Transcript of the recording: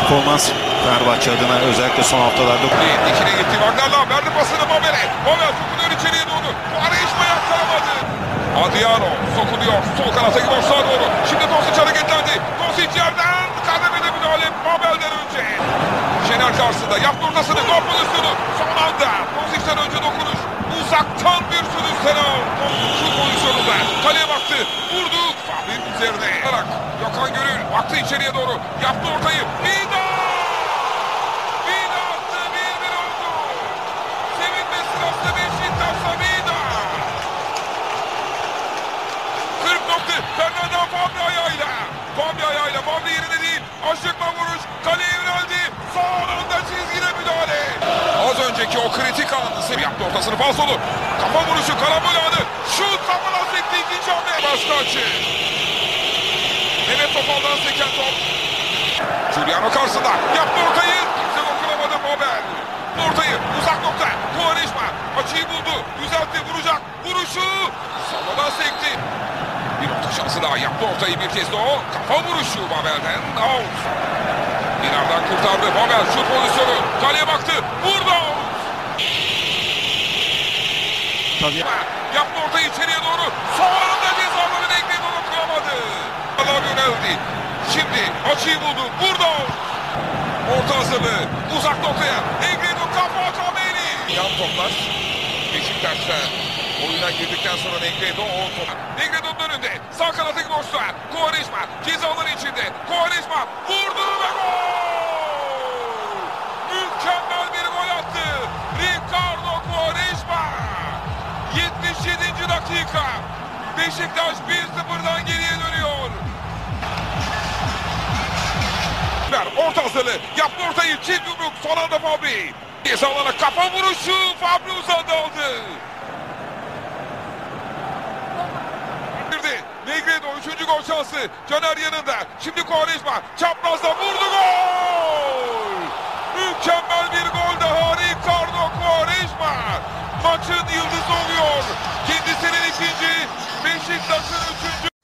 performans Fenerbahçe adına özellikle son haftalarda. Dikine gitti. Wagner'la verdi pasını Mabel'e. Mabel sokuluyor içeriye doğru. Arayışma yakkalamadı. Adriano sokuluyor. Sol kanattaki boşluğa doğru. Şimdi Tosic hareketlendi. Tosic yerden kademede müdahale Mabel'den önce. Şener karşısında yaptı ortasını. Gol pozisyonu. Son anda Tosic'ten önce dokunuş. Uzaktan bir sürüş Senal. Şu pozisyonunda. Kaleye baktı. Vurdu. Fahri'nin üzerine. Gökhan Gönül baktı içeriye doğru. Yaptı ortayı. Vida! Vida attı. 1-1 oldu. Sevinme sırasında Beşiktaş'ta Vida. 40 nokta. Fernando Fabri ayağıyla. Fabri yerine değil. Aşıkla vuruş. Kaleye yöneldi. Son anda çizgide müdahale. Az önceki o kritik anını yaptı ortasını falsolu. Kafa vuruşu karambol anı. Şut kafadan sekti ikinci hamle. Başka açı. Mehmet Topal'dan seken top. Giuliano karşısında. Yaptı ortayı. Kimse dokunamadı Mabel. Ortayı uzak nokta. Quaresma açıyı buldu. Düzeltti vuracak. Vuruşu. Savadan sekti. Bir nokta şansı daha. Yaptı ortayı bir kez de o. Kafa vuruşu Mabel'den. Out. Dinar'dan kurtardı. Mabel şut pozisyonu. Kaleye baktı. Vurdu. Tabii. Yaptı ortayı içeriye doğru. Son anda cezaları Negri dokunamadı. Allah yöneldi. Şimdi açıyı buldu. Vurdu. Orta hazırlığı. Uzak noktaya. Negri'nin kafa Kameli. Yan toplar. Beşiktaş'ta oyuna girdikten sonra Negri'nin o top. Negri'nin önünde. Sağ kanattaki boşluğa. Quaresma cezaların içinde. Quaresma vurdu ve gol. Mükemmel bir gol attı. Ricardo Quaresma. 77. dakika. Beşiktaş 1-0'dan geriye dönüyor. Orta hazırlığı. Yaptı ortayı. Çift yumruk. Son anda Fabri. Ceza alana kafa vuruşu. Fabri uzandı aldı. Negredo 3. gol şansı. Caner yanında. Şimdi Quaresma. Çaprazda vurdu gol. Mükemmel bir gol.